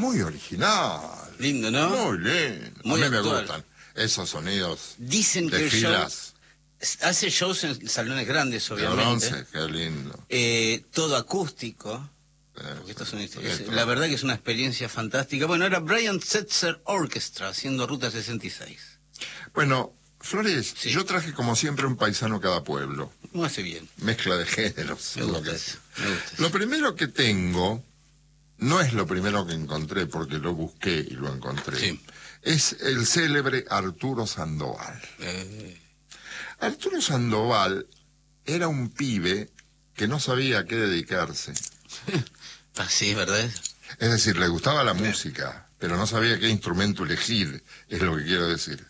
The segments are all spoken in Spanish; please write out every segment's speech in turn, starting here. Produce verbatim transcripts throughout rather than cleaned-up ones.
Muy original. Lindo, ¿no? Muy lindo. Muy a mí actual. me gustan esos sonidos. Dicen de que el show filas hace shows en salones grandes, de obviamente. bronce, qué lindo. Eh, todo acústico. Porque esto es un- es- la verdad que es una experiencia fantástica. Bueno, era Brian Setzer Orchestra haciendo Ruta sesenta y seis. Bueno, Flores, Sí. yo traje como siempre un paisano cada pueblo. No hace bien. Mezcla de géneros. Me lo gusta que eso. es. Me gusta eso. Lo primero que tengo, no es lo primero que encontré, porque lo busqué y lo encontré. Sí. Es el célebre Arturo Sandoval. Eh, Arturo Sandoval era un pibe que no sabía a qué dedicarse. así, ¿verdad? Es decir, le gustaba la música, pero no sabía qué instrumento elegir, es lo que quiero decir.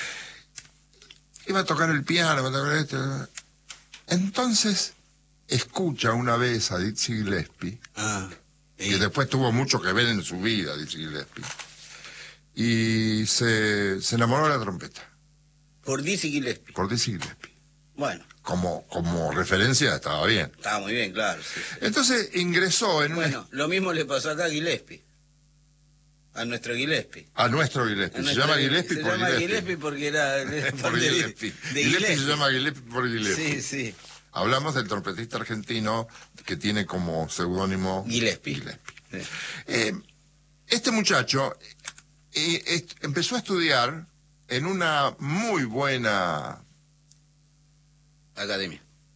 Iba a tocar el piano, iba a tocar esto. Entonces, escucha una vez a Dizzy Gillespie, Ah, y- que después tuvo mucho que ver en su vida, Dizzy Gillespie, y se, se enamoró de la trompeta, por Dizzy Gillespie. por Dizzy Gillespie. Bueno, Como, como referencia estaba bien. estaba muy bien, claro. Sí, sí. Entonces ingresó en una... Bueno, lo mismo le pasó acá a Gillespie. A nuestro Gillespie. A nuestro Gillespie. A Se nuestro- llama Gillespie se por llama Gillespie. Gillespie porque era, era Por de- Gillespie. de Gillespie se llama Gillespie por Gillespie. Sí, sí. Hablamos del trompetista argentino que tiene como seudónimo Gillespie. Gillespie. Sí. Eh, este muchacho eh, est- empezó a estudiar en una muy buena... Academia.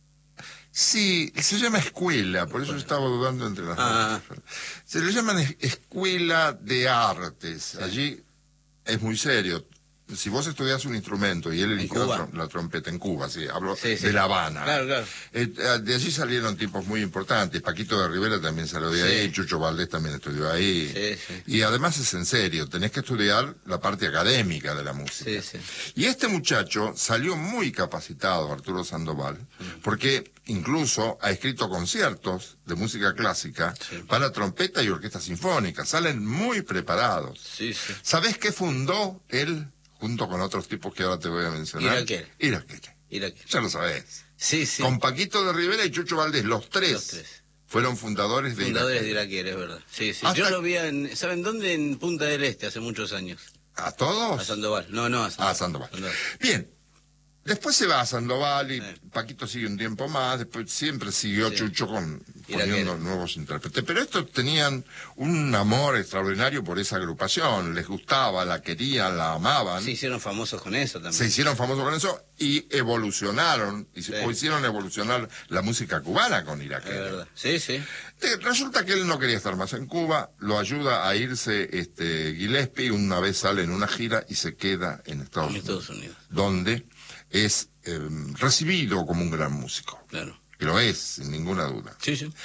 Sí, se llama escuela, por eso estaba dudando entre las Ah. dos. Se le llaman es- escuela de artes. Allí es muy serio. Si vos estudiás un instrumento y él eligió la, Cuba? trom- la trompeta en Cuba, sí, hablo Sí, sí. de La Habana. Claro, claro. Eh, de allí salieron tipos muy importantes. Paquito de Rivera también salió de Sí. ahí, Chucho Valdés también estudió ahí. Sí, sí. Y además es en serio, tenés que estudiar la parte académica de la música. Sí, sí. Y este muchacho salió muy capacitado, Arturo Sandoval, porque incluso ha escrito conciertos de música clásica Sí. para trompeta y orquesta sinfónica. Salen muy preparados. Sí, sí. ¿Sabés qué fundó él, junto con otros tipos que ahora te voy a mencionar? Iraquere. Iraquere. Iraquere. Ya lo sabés. Sí, sí. Con Paquito de Rivera y Chucho Valdés, los tres, Los tres. fueron fundadores de Fundadores de Iraquere. Iraquere, es verdad. Sí, sí. Hasta- Yo lo vi en... ¿Saben dónde? En Punta del Este, hace muchos años. ¿A todos? A Sandoval. No, no, a Sandoval. Ah, Sandoval. Sandoval. Bien. Después se va a Sandoval y Sí. Paquito sigue un tiempo más, después siempre siguió Sí. Chucho con, Iraquere. poniendo nuevos intérpretes. Pero estos tenían un amor extraordinario por esa agrupación, les gustaba, la querían, la amaban, Se hicieron famosos con eso también. se hicieron famosos con eso y evolucionaron, y se- Sí. o hicieron evolucionar la música cubana con Es Iraquere. verdad. Sí, sí. Eh, Resulta que él no quería estar más en Cuba, lo ayuda a irse este, Gillespie, una vez sale en una gira y se queda en Estados En Unidos, Estados Unidos. donde es eh, recibido como un gran músico, Claro. que lo es, sin ninguna duda. Sí, sí.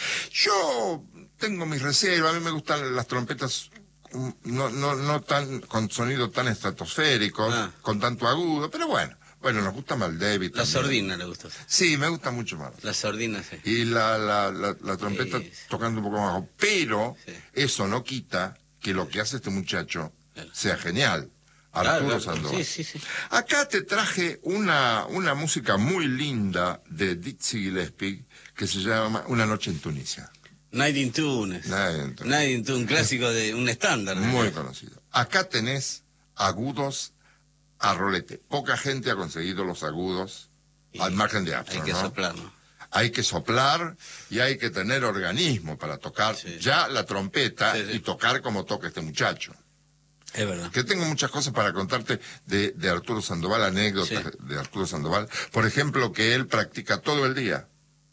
Yo tengo mis reservas, a mí me gustan las trompetas mm, no, no, no tan con sonido tan estratosféricos, Ah. con tanto agudo, pero bueno, bueno, nos gusta más David. La sordina le gustó. Sí, me gusta mucho más. La sordina, sí. Y la, la, la, la trompeta Sí, sí. tocando un poco más bajo. Pero Sí. eso no quita que lo que hace este muchacho Claro. sea genial. Claro, Arturo claro. Sandoval. Sí, sí, sí. Acá te traje una, una música muy linda de Dizzy Gillespie que se llama Una noche en Tunisia. Night in Tunes. Night in Tunes. Night in Tunes, un clásico de un estándar. ¿no? Muy conocido. Acá tenés agudos a rolete. Poca gente ha conseguido los agudos Y al margen de Hay Armstrong, que ¿no? soplar, ¿no? Hay que soplar y hay que tener organismo para tocar Sí. ya la trompeta Sí, sí. y tocar como toca este muchacho. Es verdad. Que tengo muchas cosas para contarte de, de Arturo Sandoval, anécdotas Sí. de Arturo Sandoval. Por ejemplo, que él practica todo el día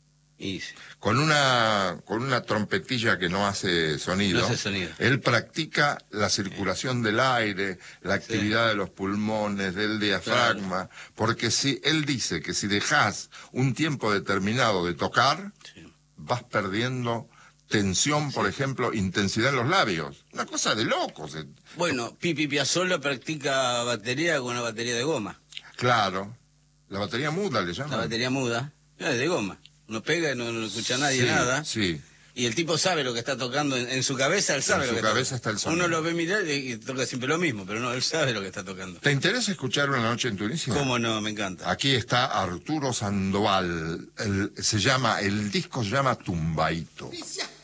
Y sí. con una con una trompetilla que no hace sonido. No hace sonido. Él practica la circulación del aire, la actividad de los pulmones, del diafragma, porque si él dice que si dejas un tiempo determinado de tocar, Sí. vas perdiendo tensión, por ejemplo, intensidad en los labios. Una cosa de locos. eh. Bueno, Pipi Piazzolla practica batería con una batería de goma. Claro. La batería muda le La llaman. batería muda. Es de goma. No pega y no, no escucha a nadie Sí, nada. Sí. Y el tipo sabe lo que está tocando. En, en su cabeza él sabe En lo su que cabeza está está el tocando. sonido. Uno lo ve mirar y, y toca siempre lo mismo, pero no, él sabe lo que está tocando. ¿Te interesa escuchar Una noche en Tunisia? ¿Cómo no? Me encanta. Aquí está Arturo Sandoval. El- se llama, el disco se llama Tumbaito. Tunisia.